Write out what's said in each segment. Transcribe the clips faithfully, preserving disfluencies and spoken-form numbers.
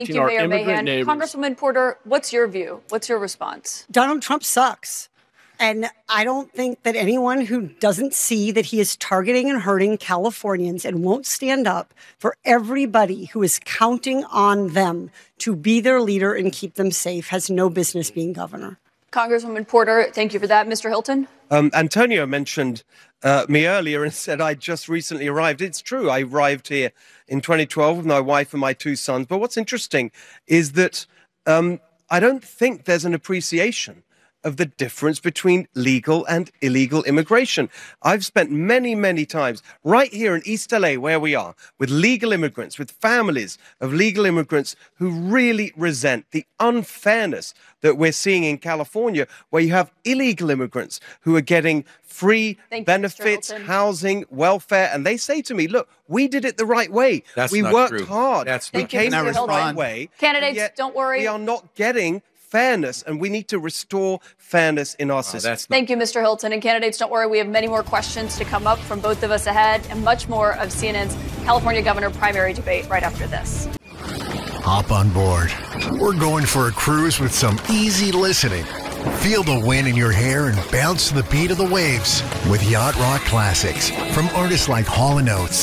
Thank you, Mayor Mahan. Neighbors. Congresswoman Porter, what's your view? What's your response? Donald Trump sucks. And I don't think that anyone who doesn't see that he is targeting and hurting Californians and won't stand up for everybody who is counting on them to be their leader and keep them safe has no business being governor. Congresswoman Porter, thank you for that. Mister Hilton? Um, Antonio mentioned uh, me earlier and said I just recently arrived. It's true. I arrived here in twenty twelve with my wife and my two sons. But what's interesting is that um, I don't think there's an appreciation of the difference between legal and illegal immigration. I've spent many, many times right here in East L A, where we are, with legal immigrants, with families of legal immigrants who really resent the unfairness that we're seeing in California, where you have illegal immigrants who are getting free Thank benefits, you, housing, welfare, and they say to me, look, we did it the right way. That's we not worked true. hard. That's we not came true. the Hold right on. way. Candidates, yet don't worry. We are not getting fairness, and we need to restore fairness in our Oh, system. that's not- Thank you, Mister Hilton. And candidates, don't worry. We have many more questions to come up from both of us ahead and much more of C N N's California governor primary debate right after this. Hop on board. We're going for a cruise with some easy listening. Feel the wind in your hair and bounce to the beat of the waves with Yacht Rock Classics from artists like Hall and Oates,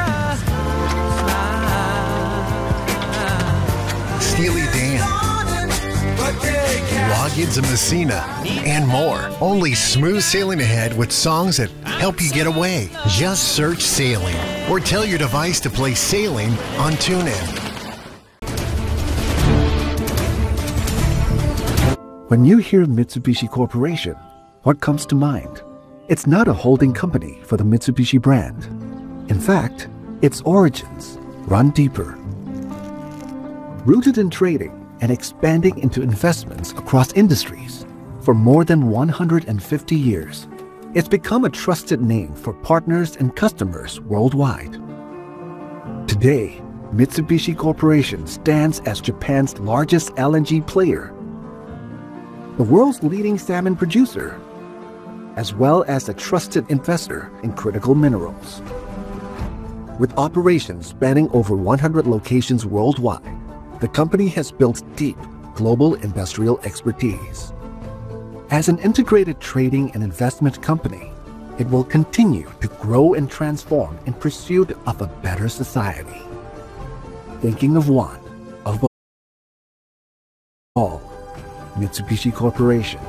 Steely Dan, Loggins and Messina, and more. Only smooth sailing ahead with songs that help you get away. Just search Sailing or tell your device to play Sailing on TuneIn. When you hear Mitsubishi Corporation, what comes to mind? It's not a holding company for the Mitsubishi brand. In fact, its origins run deeper. Rooted in trading and expanding into investments across industries for more than one hundred fifty years, it's become a trusted name for partners and customers worldwide. Today, Mitsubishi Corporation stands as Japan's largest L N G player, the world's leading salmon producer, as well as a trusted investor in critical minerals. With operations spanning over one hundred locations worldwide, the company has built deep global industrial expertise. As an integrated trading and investment company, it will continue to grow and transform in pursuit of a better society. Thinking of one, of all, Mitsubishi Corporation.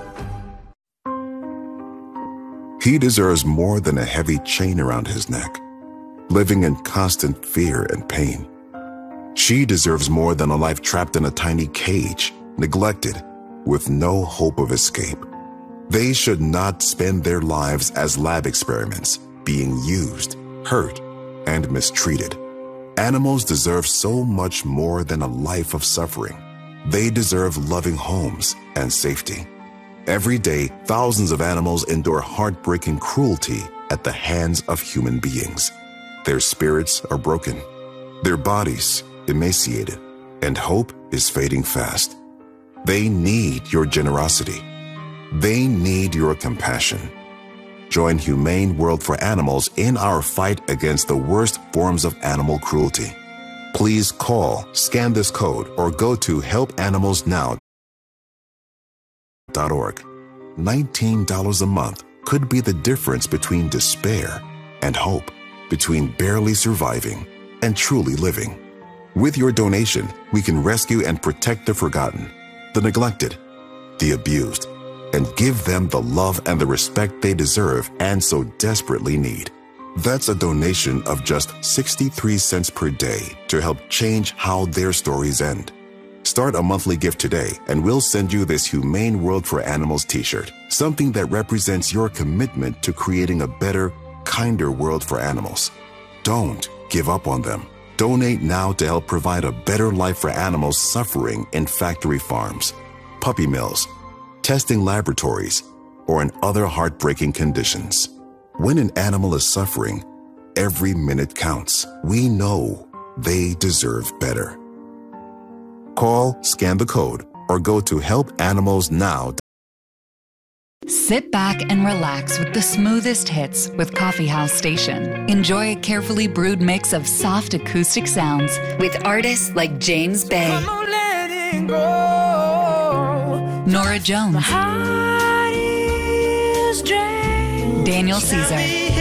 He deserves more than a heavy chain around his neck, living in constant fear and pain. She deserves more than a life trapped in a tiny cage, neglected, with no hope of escape. They should not spend their lives as lab experiments, being used, hurt, and mistreated. Animals deserve so much more than a life of suffering. They deserve loving homes and safety. Every day, thousands of animals endure heartbreaking cruelty at the hands of human beings. Their spirits are broken, their bodies emaciated, and hope is fading fast. They need your generosity. They need your compassion. Join Humane World for Animals in our fight against the worst forms of animal cruelty. Please call, scan this code, or go to help animals now dot org. nineteen dollars a month could be the difference between despair and hope, between barely surviving and truly living. With your donation, we can rescue and protect the forgotten, the neglected, the abused, and give them the love and the respect they deserve and so desperately need. That's a donation of just sixty-three cents per day to help change how their stories end. Start a monthly gift today and we'll send you this Humane World for Animals t-shirt, something that represents your commitment to creating a better, kinder world for animals. Don't give up on them. Donate now to help provide a better life for animals suffering in factory farms, puppy mills, testing laboratories, or in other heartbreaking conditions. When an animal is suffering, every minute counts. We know they deserve better. Call, scan the code, or go to help animals now. Sit back and relax with the smoothest hits with Coffee House Station. Enjoy a carefully brewed mix of soft acoustic sounds with artists like James Bay, grow. Nora Jones. My heart is drained. Daniel Caesar.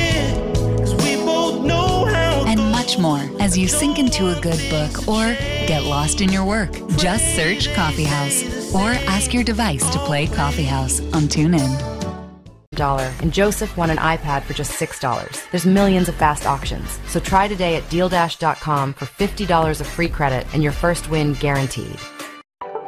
And much more as you sink into a good book or get lost in your work. Just search Coffee House or ask your device to play Coffee House on TuneIn. Dollar, and Joseph won an iPad for just six dollars. There's millions of fast auctions, so try today at deal dash dot com for fifty dollars of free credit and your first win guaranteed.